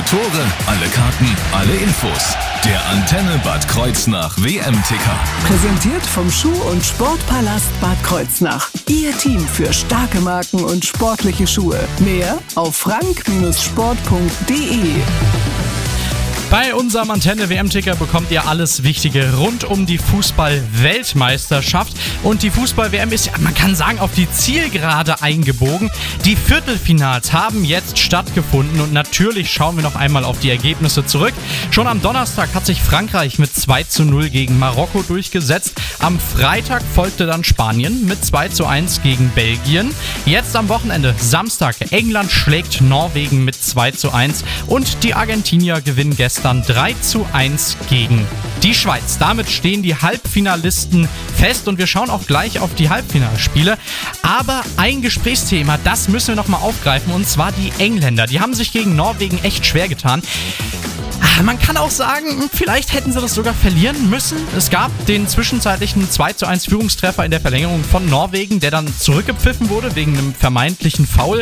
Tore, alle Karten, alle Infos. Der Antenne Bad Kreuznach WM-Ticker. Präsentiert vom Schuh- und Sportpalast Bad Kreuznach. Ihr Team für starke Marken und sportliche Schuhe. Mehr auf frank-sport.de. Bei unserem Antenne-WM-Ticker bekommt ihr alles Wichtige rund um die Fußball-Weltmeisterschaft. Und die Fußball-WM ist, man kann sagen, auf die Zielgerade eingebogen. Die Viertelfinals haben jetzt stattgefunden und natürlich schauen wir noch einmal auf die Ergebnisse zurück. Schon am Donnerstag hat sich Frankreich mit 2:0 gegen Marokko durchgesetzt. Am Freitag folgte dann Spanien mit 2:1 gegen Belgien. Jetzt am Wochenende, Samstag, England schlägt Norwegen mit 2:1 und die Argentinier gewinnen gestern 3:1 gegen die Schweiz. Damit stehen die Halbfinalisten fest und wir schauen auch gleich auf die Halbfinalspiele. Aber ein Gesprächsthema, das müssen wir nochmal aufgreifen, und zwar die Engländer. Die haben sich gegen Norwegen echt schwer getan. Man kann auch sagen, vielleicht hätten sie das sogar verlieren müssen. Es gab den zwischenzeitlichen 2:1 Führungstreffer in der Verlängerung von Norwegen, der dann zurückgepfiffen wurde wegen einem vermeintlichen Foul.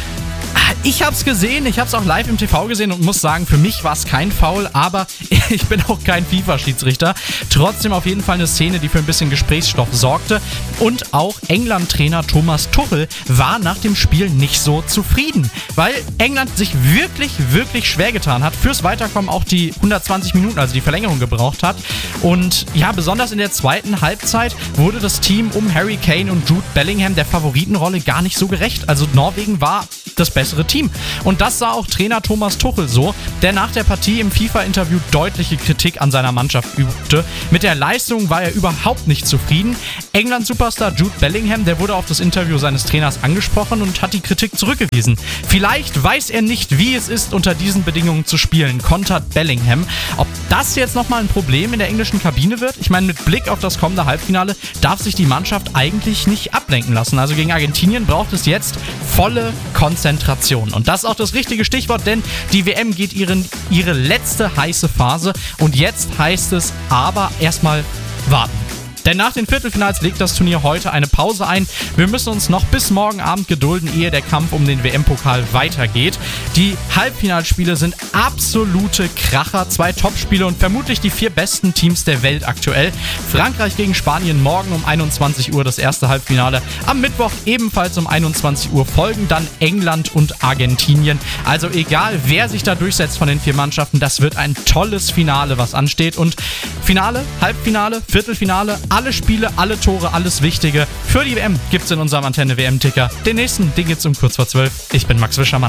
Ich habe es gesehen, ich habe es auch live im TV gesehen und muss sagen, für mich war es kein Foul, aber ich bin auch kein FIFA-Schiedsrichter. Trotzdem auf jeden Fall eine Szene, die für ein bisschen Gesprächsstoff sorgte. Und auch England-Trainer Thomas Tuchel war nach dem Spiel nicht so zufrieden, weil England sich wirklich, wirklich schwer getan hat, fürs Weiterkommen auch die 120 Minuten, also die Verlängerung, gebraucht hat. Und ja, besonders in der zweiten Halbzeit wurde das Team um Harry Kane und Jude Bellingham der Favoritenrolle gar nicht so gerecht. Also Norwegen war das bessere Team. Und das sah auch Trainer Thomas Tuchel so, der nach der Partie im FIFA-Interview deutliche Kritik an seiner Mannschaft übte. Mit der Leistung war er überhaupt nicht zufrieden. England-Superstar Jude Bellingham, der wurde auf das Interview seines Trainers angesprochen und hat die Kritik zurückgewiesen. Vielleicht weiß er nicht, wie es ist, unter diesen Bedingungen zu spielen, kontert Bellingham. Ob das jetzt nochmal ein Problem in der englischen Kabine wird? Ich meine, mit Blick auf das kommende Halbfinale darf sich die Mannschaft eigentlich nicht ablenken lassen. Also gegen Argentinien braucht es jetzt volle Konzentration. Und das ist auch das richtige Stichwort, denn die WM geht ihre letzte heiße Phase. Und jetzt heißt es aber erstmal warten. Denn nach den Viertelfinals legt das Turnier heute eine Pause ein. Wir müssen uns noch bis morgen Abend gedulden, ehe der Kampf um den WM-Pokal weitergeht. Die Halbfinalspiele sind absolute Kracher. 2 Topspiele und vermutlich die 4 besten Teams der Welt aktuell. Frankreich gegen Spanien morgen um 21 Uhr das erste Halbfinale. Am Mittwoch ebenfalls um 21 Uhr folgen dann England und Argentinien. Also egal, wer sich da durchsetzt von den 4 Mannschaften, das wird ein tolles Finale, was ansteht. Und Finale, Halbfinale, Viertelfinale, alle Spiele, alle Tore, alles Wichtige für die WM gibt's in unserem Antenne-WM-Ticker. Den nächsten, den gibt's um kurz vor 12. Ich bin Max Wischermann.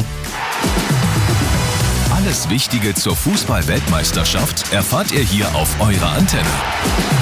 Alles Wichtige zur Fußball-Weltmeisterschaft erfahrt ihr hier auf eurer Antenne.